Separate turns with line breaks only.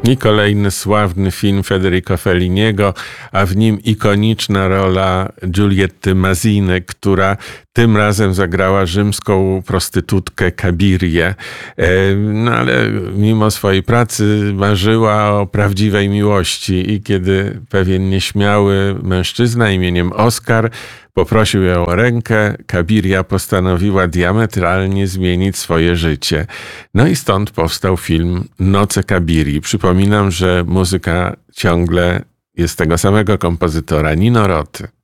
I kolejny sławny film Federico Felliniego, a w nim ikoniczna rola Giulietty Mazziny, która tym razem zagrała rzymską prostytutkę Kabirię. No ale mimo swojej pracy marzyła o prawdziwej miłości i kiedy pewien nieśmiały mężczyzna imieniem Oskar poprosił ją o rękę, Kabiria postanowiła diametralnie zmienić swoje życie. No i stąd powstał film Noce Kabirii. Przypominam, że muzyka ciągle jest tego samego kompozytora, Nino Rota.